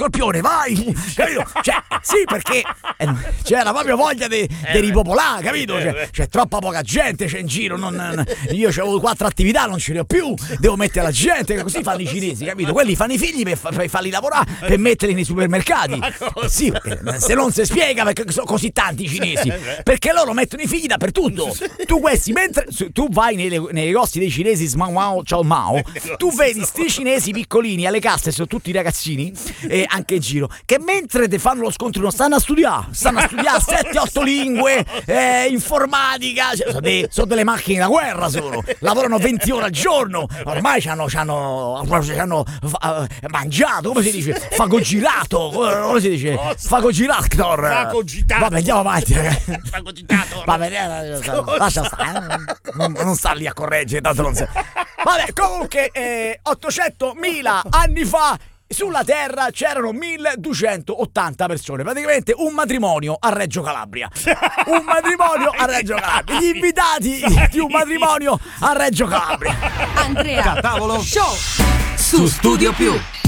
Scorpione, vai, capito? Cioè, sì, perché c'era proprio voglia di ripopolare, capito? C'è troppa poca gente, c'è in giro, io c'avevo 4 attività, non ce ne ho più, devo mettere la gente, così fanno i cinesi, capito? Quelli fanno i figli per farli lavorare, per metterli nei supermercati. Sì, se non si spiega perché sono così tanti i cinesi, perché loro mettono i figli dappertutto. Tu questi, mentre tu vai nei negozi dei cinesi Smao Ciao Mao, tu vedi sti cinesi piccolini alle casse, sono tutti ragazzini, e anche in giro, che mentre ti fanno lo scontrino stanno a studiare 7-8 lingue, informatica, cioè, sono delle macchine da guerra, lavorano 20 ore al giorno, ormai c'hanno mangiato, come si dice, fagogirato, come si dice, fagogiractor. Vabbè, andiamo avanti, ragazzi. Vabbè, lascia stare, non sta lì a correggere, tanto non sa. Vabbè, comunque 800.000 anni fa sulla Terra c'erano 1280 persone, praticamente un matrimonio a Reggio Calabria. Un matrimonio a Reggio Calabria. Gli invitati di un matrimonio a Reggio Calabria. Andrea Tavolo Show su Studio Più.